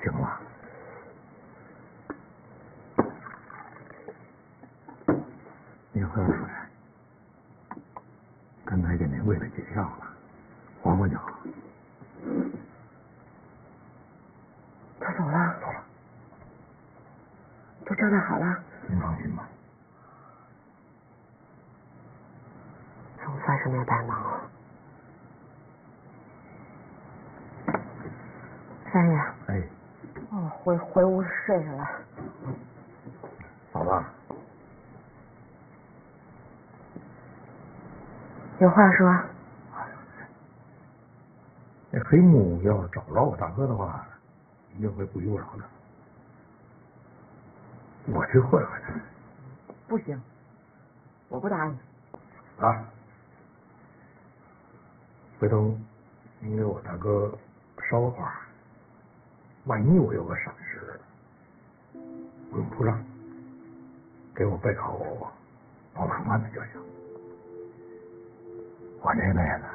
行了。你喝点水。刚才给那胃的解药了，缓缓就好。 他走了。 走了。 都交代好了。 您放心吧。 总算是没有白忙了。三爷。 哎。 哦，回屋睡去了。 好了。 有话说。 那黑木要是找不着我大哥的话，一定会不依不饶的。我去会会他。 不行，我不答应。 啊，回头您给我大哥捎个话，万一我有个闪失，不用出账，给我备口保守案的就行。我这辈子